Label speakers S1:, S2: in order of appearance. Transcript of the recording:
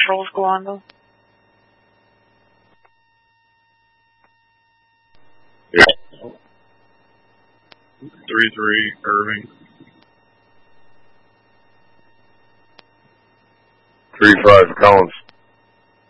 S1: patrol's going though?
S2: Yeah. 3-3 Irving.
S3: 3-5 Collins.